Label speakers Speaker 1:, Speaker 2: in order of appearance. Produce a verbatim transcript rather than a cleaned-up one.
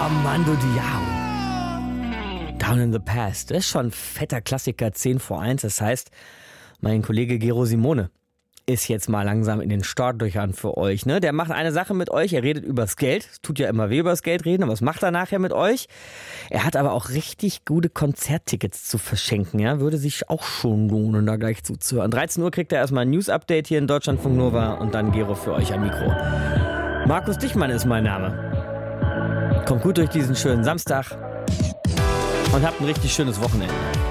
Speaker 1: Mando Diao. Down in the Past. Das ist schon ein fetter Klassiker, zehn vor eins. Das heißt, mein Kollege Gero Simone ist jetzt mal langsam in den Startlöchern für euch. Ne? Der macht eine Sache mit euch, er redet übers Geld. Es tut ja immer weh, übers Geld reden, aber was macht er nachher mit euch? Er hat aber auch richtig gute Konzerttickets zu verschenken. Ja? Würde sich auch schon lohnen, da gleich zuzuhören. dreizehn Uhr kriegt er erstmal ein News-Update hier in Deutschlandfunk Nova und dann Gero für euch am Mikro. Markus Dichmann ist mein Name. Kommt gut durch diesen schönen Samstag und habt ein richtig schönes Wochenende.